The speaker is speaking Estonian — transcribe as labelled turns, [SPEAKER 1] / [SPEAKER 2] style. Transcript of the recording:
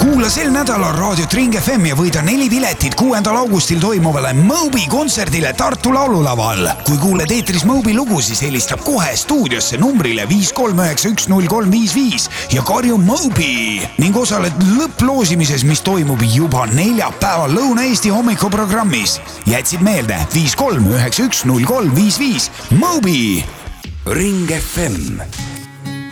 [SPEAKER 1] Kuula sel nädalal raadiot Ring FM ja võida 4 piletit 6. augustil toimuvale Moby kontserdile Tartu laululaval. Kui kuuled eetris Moby lugu, siis helistab kohe stuudiosse numbrile 5391035 ja karju Moby ning osaled lõpploosimises, mis toimub juba neljapäeval Lõuna-Eesti hommikuprogrammis. Jätsid meelde 5391035 Moby. Ring FM